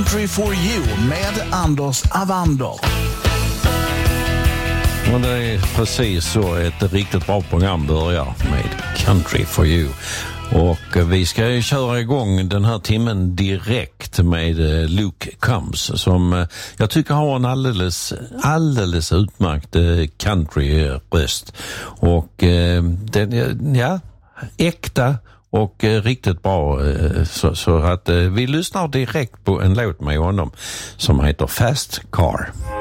Country for you med Anders Avander. Och det är precis så ett riktigt bra program börjar med Country for you. Och vi ska ju köra igång den här timmen direkt med Luke Combs som jag tycker har en alldeles utmärkt countryröst. Och den, ja, äkta och riktigt bra, så att vi lyssnar direkt på en låt med honom som heter Fast Car.